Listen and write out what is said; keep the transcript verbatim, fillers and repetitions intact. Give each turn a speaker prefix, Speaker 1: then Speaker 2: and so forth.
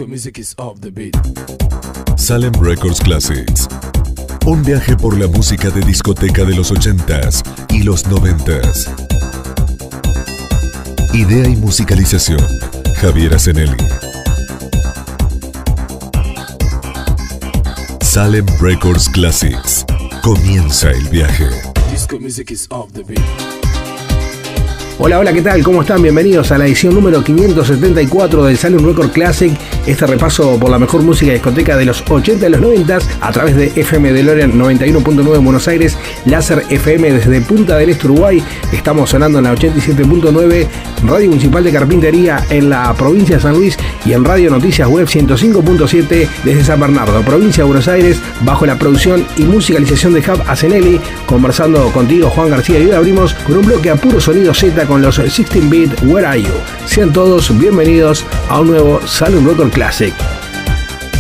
Speaker 1: Disco music is off the beat.
Speaker 2: Salem Records Classics. Un viaje por la música de discoteca de los ochentas y los noventas. Idea y musicalización, Javier Asenelli. Salem Records Classics. Comienza el viaje.
Speaker 1: Disco music is off the beat.
Speaker 3: Hola, hola, ¿qué tal? ¿Cómo están? Bienvenidos a la edición número quinientos setenta y cuatro del Salem Record Classic. Este repaso por la mejor música de discoteca de los ochenta y los noventa a través de F M DeLorean noventa y uno punto nueve en Buenos Aires, Láser F M desde Punta del Este, Uruguay. Estamos sonando en la ochenta y siete punto nueve, Radio Municipal de Carpintería en la provincia de San Luis y en Radio Noticias Web ciento cinco punto siete desde San Bernardo, provincia de Buenos Aires, bajo la producción y musicalización de Jav Asenelli. Conversando contigo, Juan García, y hoy abrimos con un bloque a puro sonido Z con los sixteen bit Where Are You. Sean todos bienvenidos a un nuevo Salem Record Classic.